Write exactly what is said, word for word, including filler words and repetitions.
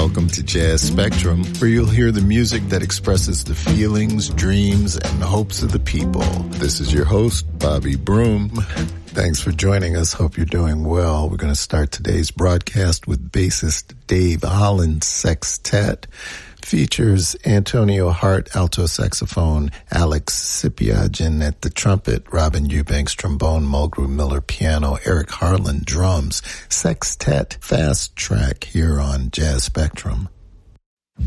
welcome to Jazz Spectrum, where you'll hear the music that expresses the feelings, dreams, and hopes of the people. This is your host, Bobby Broom. Thanks for joining us. Hope you're doing well. We're going to start today's broadcast with bassist Dave Holland's Sextet. Features Antonio Hart, alto saxophone, Alex Sipiagin at the trumpet, Robin Eubanks trombone, Mulgrew Miller piano, Eric Harlan drums. Sextet Fast Track here on Jazz Spectrum.